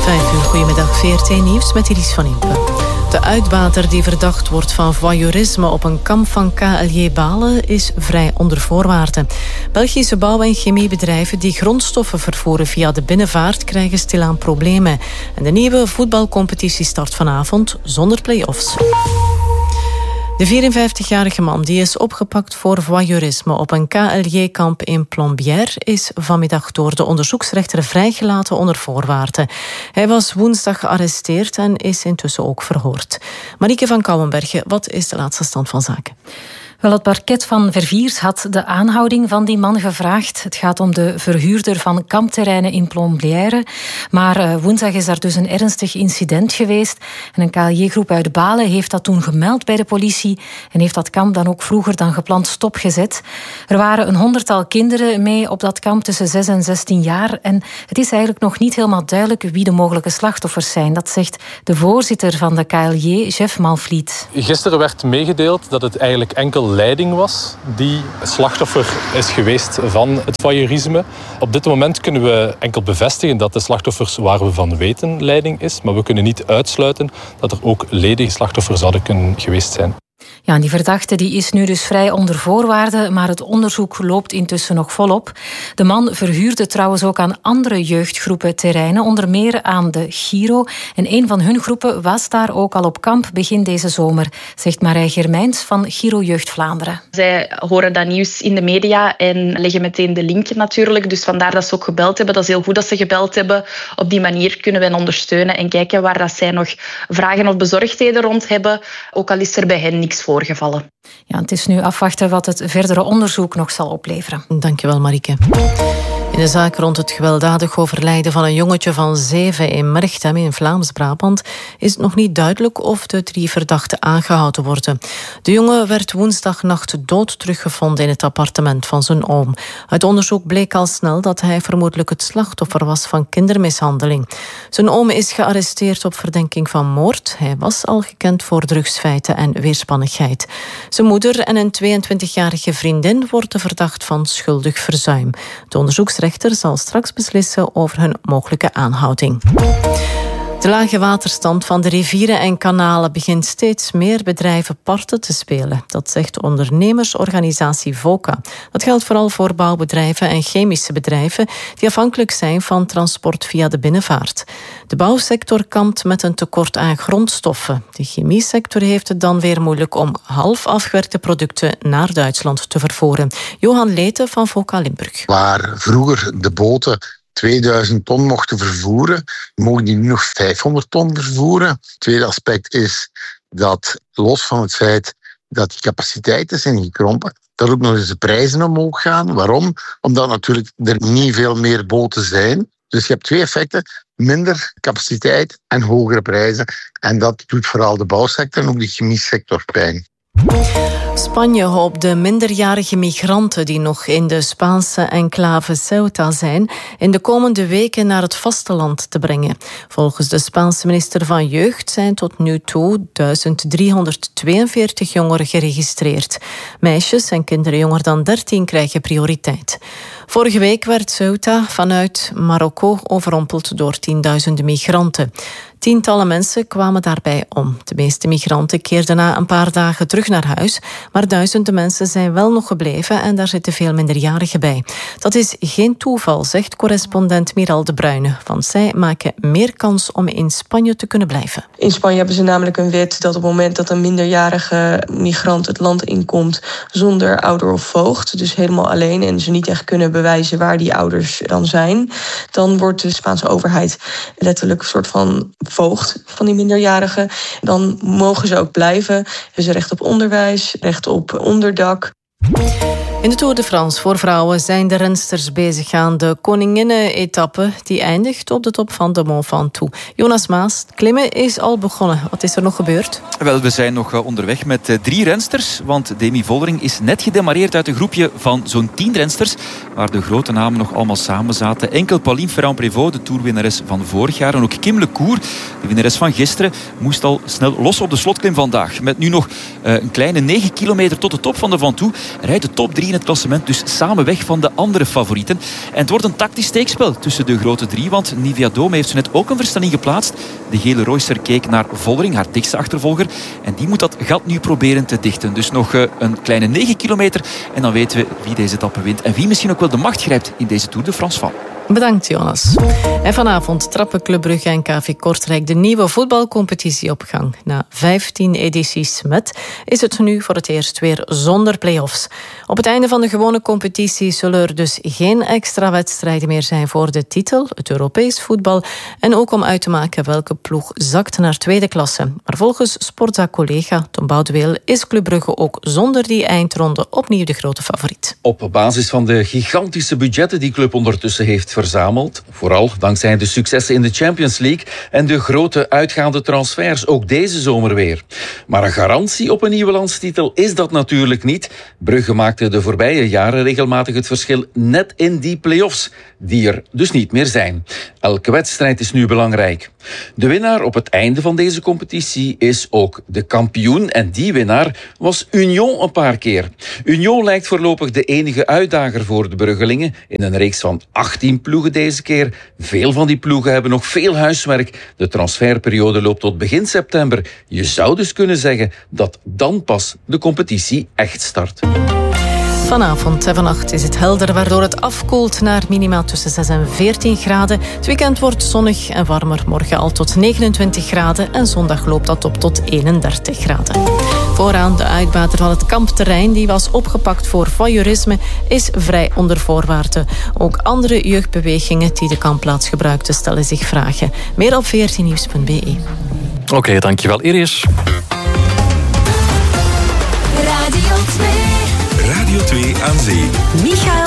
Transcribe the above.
5 uur, goedemiddag, VRT Nieuws met Iris van Impen. De uitbater die verdacht wordt van voyeurisme op een kamp van KLJ Balen is vrij onder voorwaarden. Belgische bouw- en chemiebedrijven die grondstoffen vervoeren via de binnenvaart krijgen stilaan problemen. En de nieuwe voetbalcompetitie start vanavond zonder play-offs. De 54-jarige man die is opgepakt voor voyeurisme op een KLJ-kamp in Plombières is vanmiddag door de onderzoeksrechter vrijgelaten onder voorwaarden. Hij was woensdag gearresteerd en is intussen ook verhoord. Marieke van Kouwenbergen, wat is de laatste stand van zaken? Wel, het parket van Verviers had de aanhouding van die man gevraagd. Het gaat om de verhuurder van kampterreinen in Plombières. Maar woensdag is daar dus een ernstig incident geweest. En een KLJ-groep uit Balen heeft dat toen gemeld bij de politie en heeft dat kamp dan ook vroeger dan gepland stopgezet. Er waren een 100-tal kinderen mee op dat kamp tussen 6 en 16 jaar. En het is eigenlijk nog niet helemaal duidelijk wie de mogelijke slachtoffers zijn. Dat zegt de voorzitter van de KLJ, Jeff Malvliet. Gisteren werd meegedeeld dat het eigenlijk enkel leiding was die slachtoffer is geweest van het voyeurisme. Op dit moment kunnen we enkel bevestigen dat de slachtoffers waar we van weten leiding is, maar we kunnen niet uitsluiten dat er ook ledige slachtoffers zouden kunnen geweest zijn. Ja, en die verdachte die is nu dus vrij onder voorwaarden, maar het onderzoek loopt intussen nog volop. De man verhuurde trouwens ook aan andere jeugdgroepen terreinen, onder meer aan de Giro. En een van hun groepen was daar ook al op kamp begin deze zomer, zegt Marij Germijns van Giro Jeugd Vlaanderen. Zij horen dat nieuws in de media en leggen meteen de link natuurlijk. Dus vandaar dat ze ook gebeld hebben. Dat is heel goed dat ze gebeld hebben. Op die manier kunnen we hen ondersteunen en kijken waar dat zij nog vragen of bezorgdheden rond hebben. Ook al is er bij hen niks voorgevallen. Ja, het is nu afwachten wat het verdere onderzoek nog zal opleveren. Dankjewel, Marieke. In de zaak rond het gewelddadig overlijden van een jongetje van 7 in Merchtem in Vlaams-Brabant is het nog niet duidelijk of de 3 verdachten aangehouden worden. De jongen werd woensdagnacht dood teruggevonden in het appartement van zijn oom. Uit onderzoek bleek al snel dat hij vermoedelijk het slachtoffer was van kindermishandeling. Zijn oom is gearresteerd op verdenking van moord. Hij was al gekend voor drugsfeiten en weerspannigheid. Zijn moeder en een 22-jarige vriendin worden verdacht van schuldig verzuim. De onderzoeksrechter zal straks beslissen over hun mogelijke aanhouding. De lage waterstand van de rivieren en kanalen begint steeds meer bedrijven parten te spelen. Dat zegt ondernemersorganisatie VOCA. Dat geldt vooral voor bouwbedrijven en chemische bedrijven die afhankelijk zijn van transport via de binnenvaart. De bouwsector kampt met een tekort aan grondstoffen. De chemiesector heeft het dan weer moeilijk om half afgewerkte producten naar Duitsland te vervoeren. Johan Leete van VOCA Limburg. Waar vroeger de boten 2000 ton mochten vervoeren, mogen die nu nog 500 ton vervoeren. Het tweede aspect is dat, los van het feit dat die capaciteiten zijn gekrompen, dat ook nog eens de prijzen omhoog gaan. Waarom? Omdat natuurlijk er niet veel meer boten zijn. Dus je hebt 2 effecten. Minder capaciteit en hogere prijzen. En dat doet vooral de bouwsector en ook de chemiesector pijn. Spanje hoopt de minderjarige migranten die nog in de Spaanse enclave Ceuta zijn in de komende weken naar het vasteland te brengen. Volgens de Spaanse minister van Jeugd zijn tot nu toe 1342 jongeren geregistreerd. Meisjes en kinderen jonger dan 13 krijgen prioriteit. Vorige week werd Ceuta vanuit Marokko overrompeld door 10.000 migranten. Tientallen mensen kwamen daarbij om. De meeste migranten keerden na een paar dagen terug naar huis, maar duizenden mensen zijn wel nog gebleven en daar zitten veel minderjarigen bij. Dat is geen toeval, zegt correspondent Miral de Bruyne, want zij maken meer kans om in Spanje te kunnen blijven. In Spanje hebben ze namelijk een wet dat op het moment dat een minderjarige migrant het land inkomt zonder ouder of voogd, dus helemaal alleen en ze niet echt kunnen bewijzen waar die ouders dan zijn, dan wordt de Spaanse overheid letterlijk een soort van voogd van die minderjarigen. Dan mogen ze ook blijven. Hebben ze recht op onderwijs, recht op onderdak. In de Tour de France voor vrouwen zijn de rensters bezig aan de koninginnen-etappe die eindigt op de top van de Mont Ventoux. Jonas Maas, klimmen is al begonnen. Wat is er nog gebeurd? Wel, we zijn nog onderweg met 3 rensters, want Demi Vollering is net gedemareerd uit een groepje van zo'n 10 rensters, waar de grote namen nog allemaal samen zaten. Enkel Pauline Ferrand-Prévot, de Tourwinnares van vorig jaar, en ook Kim Lecour, de winnares van gisteren, moest al snel los op de slotklim vandaag. Met nu nog een kleine 9 kilometer tot de top van de Ventoux rijdt de top 3 in het klassement dus samen weg van de andere favorieten. En het wordt een tactisch steekspel tussen de grote drie, want Nivea Dome heeft zo net ook een versnelling geplaatst. De gele Royster keek naar Vollering, haar dichtste achtervolger. En die moet dat gat nu proberen te dichten. Dus nog een kleine 9 kilometer. En dan weten we wie deze etappe wint. En wie misschien ook wel de macht grijpt in deze Tour de France van. Bedankt, Jonas. En vanavond trappen Club Brugge en KV Kortrijk de nieuwe voetbalcompetitie op gang. Na 15 edities is het nu voor het eerst weer zonder play-offs. Op het einde van de gewone competitie zullen er dus geen extra wedstrijden meer zijn voor de titel, het Europees voetbal, en ook om uit te maken welke ploeg zakt naar tweede klasse. Maar volgens Sportza-collega Tom Boudeweel is Club Brugge ook zonder die eindronde opnieuw de grote favoriet. Op basis van de gigantische budgetten die club ondertussen heeft verzameld, vooral dankzij de successen in de Champions League en de grote uitgaande transfers, ook deze zomer weer. Maar een garantie op een nieuwe landstitel is dat natuurlijk niet. Brugge maakte de voorbije jaren regelmatig het verschil net in die play-offs, die er dus niet meer zijn. Elke wedstrijd is nu belangrijk. De winnaar op het einde van deze competitie is ook de kampioen en die winnaar was Union een paar keer. Union lijkt voorlopig de enige uitdager voor de Bruggelingen in een reeks van 18 ploegen deze keer. Veel van die ploegen hebben nog veel huiswerk. De transferperiode loopt tot begin september. Je zou dus kunnen zeggen dat dan pas de competitie echt start. Vanavond en vannacht is het helder, waardoor het afkoelt naar minima tussen 6 en 14 graden. Het weekend wordt zonnig en warmer, morgen al tot 29 graden en zondag loopt dat op tot 31 graden. Vooraan de uitbater van het kampterrein, die was opgepakt voor voyeurisme, is vrij onder voorwaarden. Ook andere jeugdbewegingen die de kampplaats gebruikten stellen zich vragen. Meer op 14nieuws.be. Oké, dankjewel Iris. Radio 2 aan Zee. Michael